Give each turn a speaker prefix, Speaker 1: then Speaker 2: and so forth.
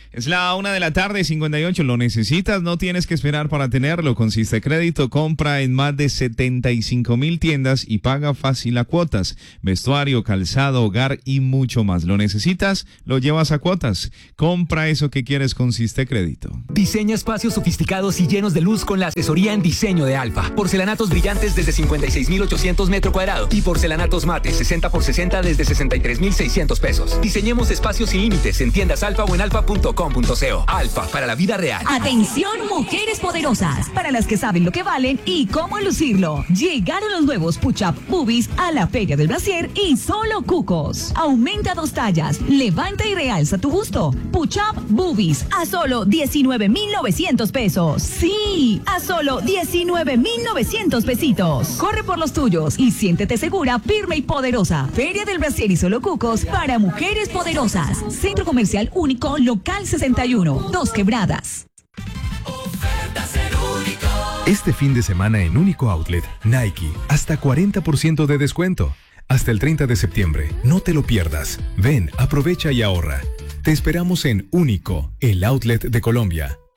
Speaker 1: Es la 1:58 PM. Lo necesitas, no tienes que esperar para tenerlo. Con Siste Crédito, compra en más de 75,000 tiendas y paga fácil a cuotas. Vestuario, calzado, hogar y mucho más. Lo necesitas, lo llevas a cuotas. Compra eso que quieres con Siste Crédito.
Speaker 2: Diseña espacios sofisticados y llenos de luz con la asesoría en diseño de Alfa. Porcelanatos brillantes desde 56,800 metros cuadrados y porcelanatos mate 60x60 desde 63,600 pesos. Diseñemos espacios sin límites en tiendas Alfa o en alfa.com.co. Alfa, para la vida real.
Speaker 3: Atención, mujeres poderosas, para las que saben lo que valen y cómo lucirlo. Llegaron los nuevos Push-Up Boobies a la Feria del Brasier y solo cucos. Aumenta 2 tallas, levanta y realza tu gusto. Push-Up Boobies a solo 19,900 pesos. Sí, a solo 19,900 pesitos. Corre por los tuyos y siéntete segura, firme y poderosa. Feria del Brasier y solo cucos para mujeres poderosas. Centro Comercial Único, local 61, Dos Quebradas.
Speaker 4: Este fin de semana en Único Outlet, Nike, hasta 40% de descuento. Hasta el 30 de septiembre, no te lo pierdas. Ven, aprovecha y ahorra. Te esperamos en Único, el outlet de Colombia.